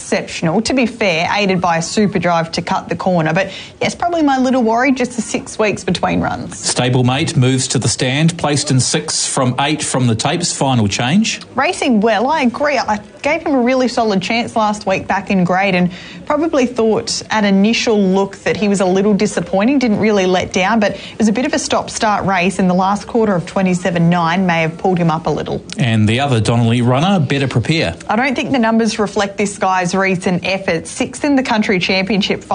exceptional. To be fair, aided by a super drive to cut the corner. But yes, probably my little worry, just the 6 weeks between runs. Stablemate moves to the stand, placed in 6 from 8 from the tapes. Final change. Racing well, I agree. I gave him a really solid chance last week back in grade and probably thought at initial look that he was a little disappointing, didn't really let down, but it was a bit of a stop-start race in the last quarter of 27.9 may have pulled him up a little. And the other Donnelly runner, Better Prepare. I don't think the numbers reflect this guy's recent efforts. 6th in the country championship,